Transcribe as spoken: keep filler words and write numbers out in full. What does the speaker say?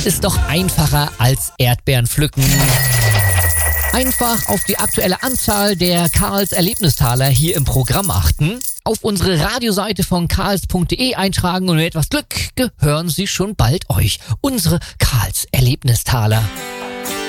ist doch einfacher als Erdbeeren pflücken. Einfach auf die aktuelle Anzahl der Karls Erlebnistaler hier im Programm achten, auf unsere Radioseite von karls punkt de eintragen und mit etwas Glück gehören sie schon bald euch, unsere Karls Erlebnistaler.